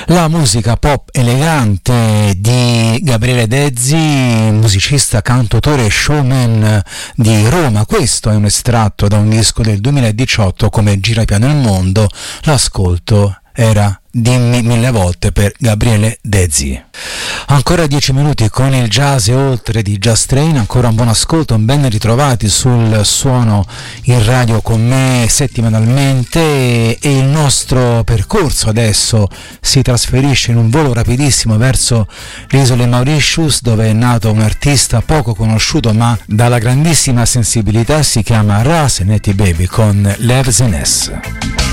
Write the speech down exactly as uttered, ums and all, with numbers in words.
La musica pop elegante di Gabriele Dezzi, musicista, cantautore e showman di Roma. Questo è un estratto da un disco del duemiladiciotto, Come gira piano il mondo. L'ascolto era Dimmi mille volte per Gabriele Dezzi. Ancora dieci minuti con il jazz e oltre di Jazz Train. Ancora un buon ascolto, ben ritrovati sul Suono in Radio con me settimanalmente, e il nostro percorso adesso si trasferisce in un volo rapidissimo verso le isole Mauritius, dove è nato un artista poco conosciuto ma dalla grandissima sensibilità. Si chiama Ras Neti Baby con Lev's Ness.